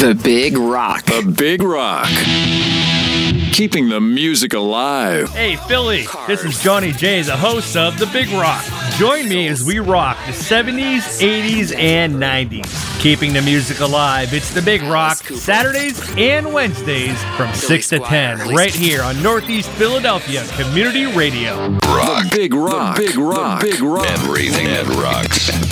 The Big Rock. The Big Rock. Keeping the music alive. Hey, Philly, this is Johnny J, the host of The Big Rock. Join me as we rock the 70s, 80s, and 90s. Keeping the music alive, it's The Big Rock, Saturdays and Wednesdays from 6 to 10, right here on Northeast Philadelphia Community Radio. The Big Rock. The Big Rock. The Big Rock. Everything that rocks.